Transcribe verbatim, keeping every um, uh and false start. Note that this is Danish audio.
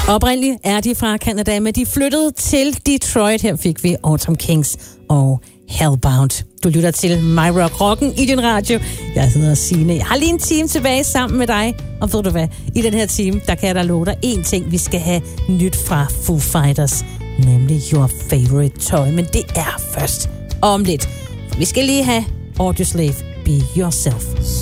Oprindeligt er de fra Canada, men de flyttede til Detroit. Her fik vi Autumn Kings og Hellbound. Du lytter til My Rock Rocken i din radio. Jeg hedder Signe. Jeg har lige en time tilbage sammen med dig. Og ved du hvad? I den her time, der kan jeg da love dig én ting. Vi skal have nyt fra Foo Fighters. Nemlig Your Favorite Toy. Men det er først om lidt. Vi skal lige have Audioslave, Be Yourself.